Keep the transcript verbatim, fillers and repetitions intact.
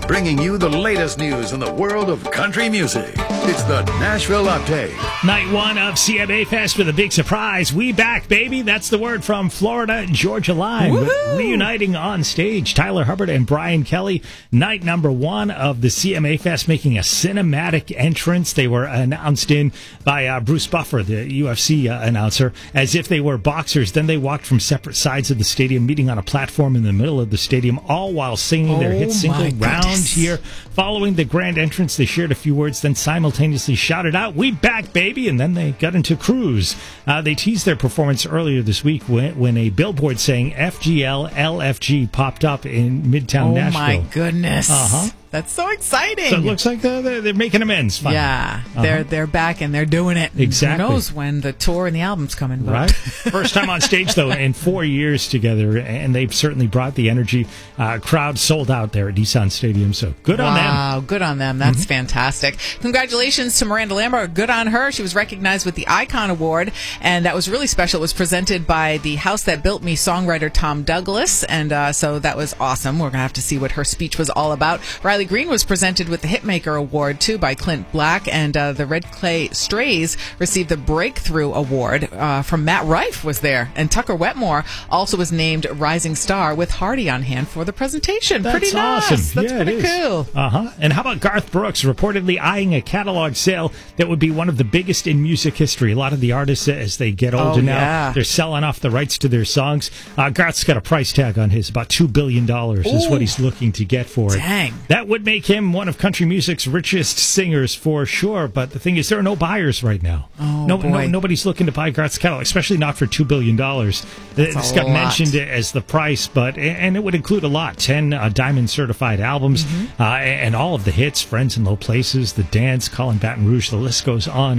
bringing you the latest news in the world of country music. It's the Nashville Update. Night one of C M A Fest with a big surprise. We back, baby. That's the word from Florida and Georgia Line. Reuniting on stage, Tyler Hubbard and Brian Kelly. Night number one of the C M A Fest, making a cinematic entrance. They were announced in by uh, Bruce Buffer, the U F C uh, announcer, as if they were boxers. Then they walked from separate sides of the stadium, meeting on a platform in the middle of the stadium, all while singing oh their hit single, Round goodness. Here. Following the grand entrance, they shared a few words, then simultaneously shouted out, "We back, baby!" And then they got into cruise. Uh, they teased their performance earlier this week when, when a billboard saying F G L L F G popped up in Midtown oh Nashville. Oh, my goodness. Uh-huh. That's so exciting. So it looks like they're, they're, they're making amends. Finally. Yeah, uh-huh. they're they're back and they're doing it. Exactly. Who knows when the tour and the album's coming? But. Right. First time on stage, though, in four years together, and they've certainly brought the energy. Uh, crowd sold out there at Nissan Stadium, so good on them. Wow, good on them. That's mm-hmm. fantastic. Congratulations to Miranda Lambert. Good on her. She was recognized with the Icon Award, and that was really special. It was presented by the House That Built Me songwriter Tom Douglas, and uh, so that was awesome. We're going to have to see what her speech was all about. Riley Green was presented with the Hitmaker Award, too, by Clint Black, and uh, the Red Clay Strays received the Breakthrough Award uh, from Matt Rife was there, and Tucker Wetmore also was named Rising Star with Hardy on hand for the presentation. That's pretty nice. awesome. That's yeah, pretty cool. Uh-huh. And how about Garth Brooks reportedly eyeing a catalog sale that would be one of the biggest in music history? A lot of the artists, as they get older oh, now, yeah. they're selling off the rights to their songs. Uh, Garth's got a price tag on his. About two billion dollars is what he's looking to get for it. Dang. That would make him one of country music's richest singers for sure, but the thing is, there are no buyers right now. Oh, no, boy. no, nobody's looking to buy Garth's catalog, especially not for two billion dollars. It's got lot. mentioned as the price, but and it would include a lot, ten uh, diamond certified albums, mm-hmm. uh, and all of the hits, Friends in Low Places, The Dance, Call in Baton Rouge, the list goes on.